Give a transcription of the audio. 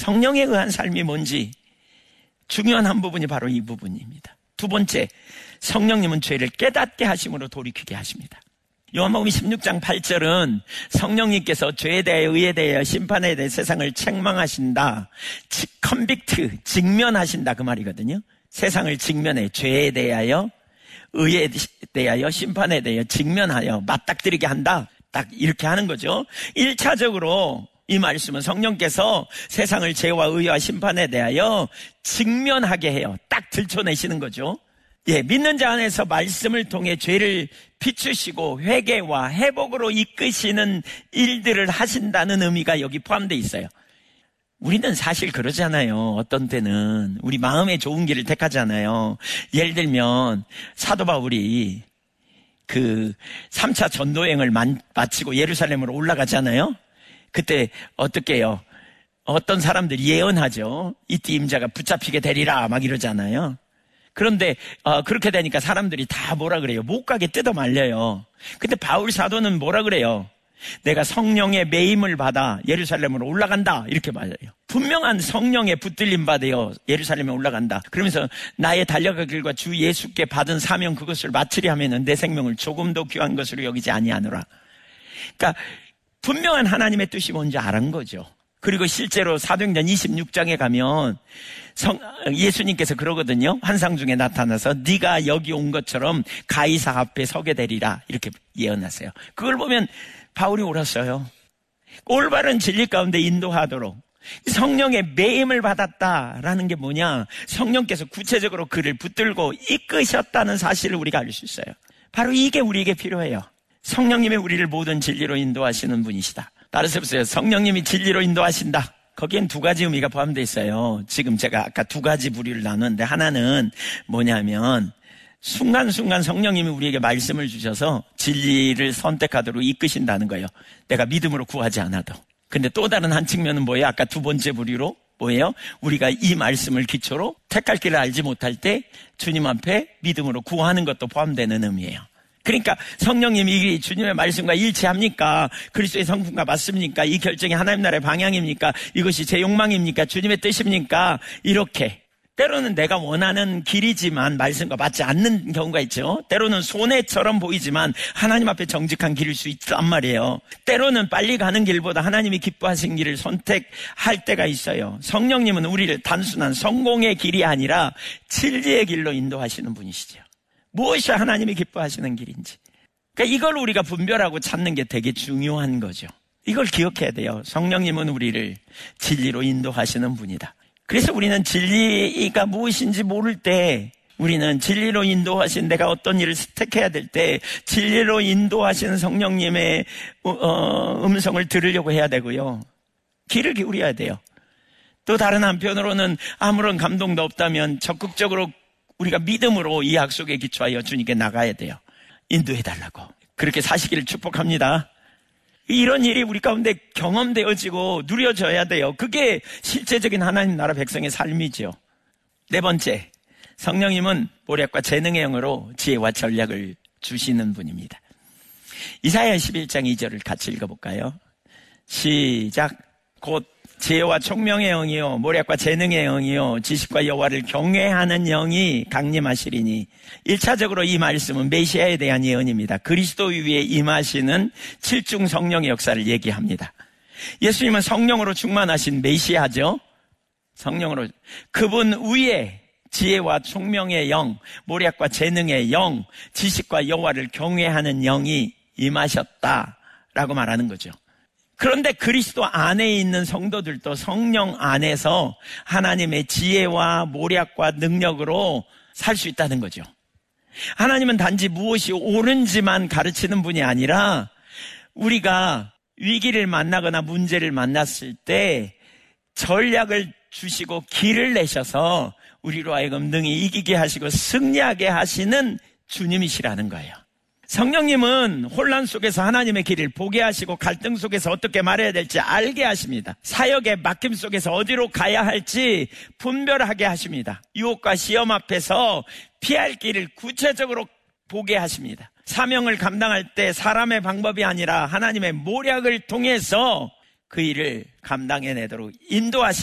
성령에 의한 삶이 뭔지 중요한 한 부분이 바로 이 부분입니다. 두 번째, 성령님은 죄를 깨닫게 하심으로 돌이키게 하십니다. 요한복음 16장 8절은 성령님께서 죄에 대하여 의에 대하여 심판에 대해 세상을 책망하신다. 컨빅트, 직면하신다 그 말이거든요. 세상을 직면해 죄에 대하여 의에 대하여 심판에 대하여 직면하여 맞닥뜨리게 한다. 딱 이렇게 하는 거죠. 1차적으로 이 말씀은 성령께서 세상을 죄와 의와 심판에 대하여 직면하게 해요. 딱 들춰내시는 거죠. 예, 믿는 자 안에서 말씀을 통해 죄를 비추시고 회개와 회복으로 이끄시는 일들을 하신다는 의미가 여기 포함되어 있어요. 우리는 사실 그러잖아요. 어떤 때는 우리 마음에 좋은 길을 택하잖아요. 예를 들면 사도 바울이 그 3차 전도여행을 마치고 예루살렘으로 올라가잖아요. 그때 어떻게 해요? 어떤 사람들이 예언하죠. 이때 임자가 붙잡히게 되리라 막 이러잖아요. 그런데 그렇게 되니까 사람들이 다 뭐라 그래요? 못 가게 뜯어 말려요. 근데 바울 사도는 뭐라 그래요? 내가 성령의 매임을 받아 예루살렘으로 올라간다 이렇게 말해요. 분명한 성령의 붙들림 받아요. 예루살렘에 올라간다. 그러면서 나의 달려갈 길과 주 예수께 받은 사명 그것을 마치려 하면은 내 생명을 조금도 귀한 것으로 여기지 아니하노라. 그러니까 분명한 하나님의 뜻이 뭔지 알은 거죠. 그리고 실제로 사도행전 26장에 가면 예수님께서 그러거든요. 환상 중에 나타나서 네가 여기 온 것처럼 가이사 앞에 서게 되리라 이렇게 예언하세요. 그걸 보면 바울이 옳았어요. 올바른 진리 가운데 인도하도록 성령의 매임을 받았다라는 게 뭐냐? 성령께서 구체적으로 그를 붙들고 이끄셨다는 사실을 우리가 알 수 있어요. 바로 이게 우리에게 필요해요. 성령님이 우리를 모든 진리로 인도하시는 분이시다. 따라서 보세요. 성령님이 진리로 인도하신다. 거기엔 두 가지 의미가 포함되어 있어요. 지금 제가 아까 두 가지 부류를 나눴는데 하나는 뭐냐면 순간순간 성령님이 우리에게 말씀을 주셔서 진리를 선택하도록 이끄신다는 거예요. 내가 믿음으로 구하지 않아도. 근데 또 다른 한 측면은 뭐예요? 아까 두 번째 부류로 뭐예요? 우리가 이 말씀을 기초로 택할 길을 알지 못할 때 주님 앞에 믿음으로 구하는 것도 포함되는 의미예요. 그러니까 성령님이 주님의 말씀과 일치합니까? 그리스도의 성품과 맞습니까? 이 결정이 하나님 나라의 방향입니까? 이것이 제 욕망입니까? 주님의 뜻입니까? 이렇게 때로는 내가 원하는 길이지만 말씀과 맞지 않는 경우가 있죠. 때로는 손해처럼 보이지만 하나님 앞에 정직한 길일 수 있단 말이에요. 때로는 빨리 가는 길보다 하나님이 기뻐하신 길을 선택할 때가 있어요. 성령님은 우리를 단순한 성공의 길이 아니라 진리의 길로 인도하시는 분이시죠. 무엇이 하나님이 기뻐하시는 길인지. 그러니까 이걸 우리가 분별하고 찾는 게 되게 중요한 거죠. 이걸 기억해야 돼요. 성령님은 우리를 진리로 인도하시는 분이다. 그래서 우리는 진리가 무엇인지 모를 때 우리는 진리로 인도하신 내가 어떤 일을 택해야 될 때 진리로 인도하시는 성령님의 음성을 들으려고 해야 되고요. 귀를 기울여야 돼요. 또 다른 한편으로는 아무런 감동도 없다면 적극적으로 우리가 믿음으로 이 약속에 기초하여 주님께 나가야 돼요. 인도해달라고. 그렇게 사시기를 축복합니다. 이런 일이 우리 가운데 경험되어지고 누려져야 돼요. 그게 실제적인 하나님 나라 백성의 삶이죠. 네 번째, 성령님은 모략과 재능의 영으로 지혜와 전략을 주시는 분입니다. 이사야 11장 2절을 같이 읽어볼까요? 시작. 곧 지혜와 총명의 영이요 모략과 재능의 영이요 지식과 여호와를 경외하는 영이 강림하시리니. 1차적으로 이 말씀은 메시아에 대한 예언입니다. 그리스도 위에 임하시는 7중 성령의 역사를 얘기합니다. 예수님은 성령으로 충만하신 메시아죠. 성령으로 그분 위에 지혜와 총명의 영, 모략과 재능의 영, 지식과 여호와를 경외하는 영이 임하셨다라고 말하는 거죠. 그런데 그리스도 안에 있는 성도들도 성령 안에서 하나님의 지혜와 모략과 능력으로 살 수 있다는 거죠. 하나님은 단지 무엇이 옳은지만 가르치는 분이 아니라 우리가 위기를 만나거나 문제를 만났을 때 전략을 주시고 길을 내셔서 우리로 하여금 능히 이기게 하시고 승리하게 하시는 주님이시라는 거예요. 성령님은 혼란 속에서 하나님의 길을 보게 하시고 갈등 속에서 어떻게 말해야 될지 알게 하십니다. 사역의 맡김 속에서 어디로 가야 할지 분별하게 하십니다. 유혹과 시험 앞에서 피할 길을 구체적으로 보게 하십니다. 사명을 감당할 때 사람의 방법이 아니라 하나님의 모략을 통해서 그 일을 감당해내도록 인도하십니다.